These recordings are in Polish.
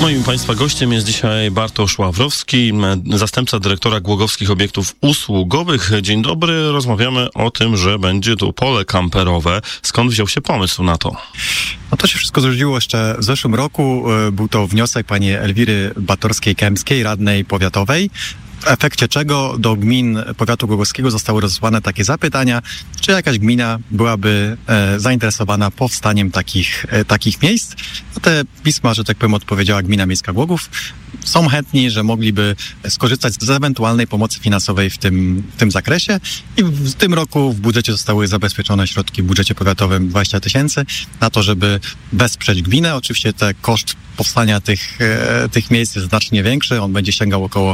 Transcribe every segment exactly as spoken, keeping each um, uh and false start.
Moim Państwa gościem jest dzisiaj Bartosz Ławrowski, zastępca dyrektora Głogowskich Obiektów Usługowych. Dzień dobry, rozmawiamy o tym, że będzie tu pole kamperowe. Skąd wziął się pomysł na to? No to się wszystko zrodziło jeszcze w zeszłym roku. Był to wniosek pani Elwiry Batorskiej-Kępskiej, radnej powiatowej, w efekcie czego do gmin powiatu głogowskiego zostały rozesłane takie zapytania, czy jakaś gmina byłaby e, zainteresowana powstaniem takich, e, takich miejsc. Na te pisma, że tak powiem, odpowiedziała Gmina Miejska Głogów. Są chętni, że mogliby skorzystać z ewentualnej pomocy finansowej w tym, w tym zakresie i w tym roku w budżecie zostały zabezpieczone środki w budżecie powiatowym dwadzieścia tysięcy na to, żeby wesprzeć gminę. Oczywiście te koszt powstania tych, e, tych miejsc jest znacznie większy. On będzie sięgał około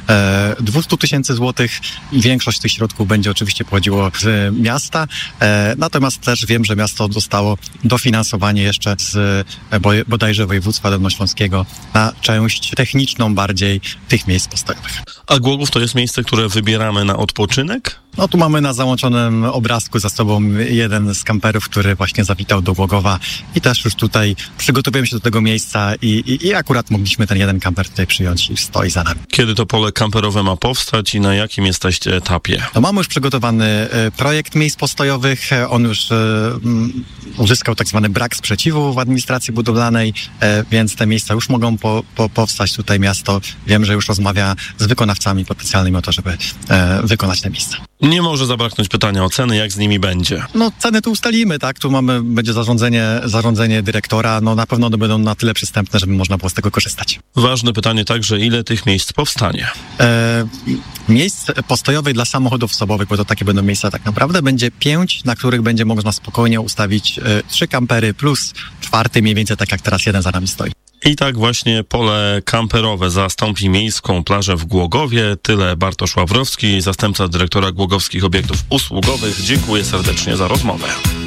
e, dwieście tysięcy złotych i większość tych środków będzie oczywiście pochodziło z miasta. E, natomiast też wiem, że miasto dostało dofinansowanie jeszcze z e, bodajże województwa dolnośląskiego na część techniczną bardziej tych miejsc postojowych. A Głogów to jest miejsce, które wybieramy na odpoczynek? No tu mamy na załączonym obrazku za sobą jeden z kamperów, który właśnie zawitał do Głogowa i też już tutaj przygotowujemy się do tego miejsca i, i, i akurat mogliśmy ten jeden kamper tutaj przyjąć i stoi za nami. Kiedy to pole kamperowe ma powstać i na jakim jesteście etapie? No mamy już przygotowany projekt miejsc postojowych. On już um, uzyskał tak zwany brak sprzeciwu w administracji budowlanej, więc te miejsca już mogą po, po, powstać. Tutaj miasto, wiem, że już rozmawia z wykonawcami potencjalnymi o to, żeby e, wykonać te miejsca. Nie może zabraknąć pytania o ceny, jak z nimi będzie. No ceny tu ustalimy, tak? Tu mamy, będzie zarządzenie, zarządzenie dyrektora. No na pewno one będą na tyle przystępne, żeby można było z tego korzystać. Ważne pytanie także, ile tych miejsc powstanie? E, miejsc postojowych dla samochodów osobowych, bo to takie będą miejsca tak naprawdę, będzie pięć, na których będzie można spokojnie ustawić e, trzy kampery plus czwarty, mniej więcej tak jak teraz jeden za nami stoi. I tak właśnie pole kamperowe zastąpi miejską plażę w Głogowie. Tyle Bartosz Ławrowski, zastępca dyrektora Głogowskich Obiektów Usługowych. Dziękuję serdecznie za rozmowę.